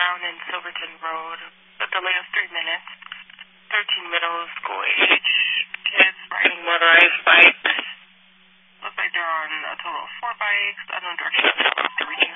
down in Silverton Road. A delay of 3 minutes. 13 middle school age kids riding motorized bikes. Looks like they're on a total of 4 bikes. Unknown direction after reaching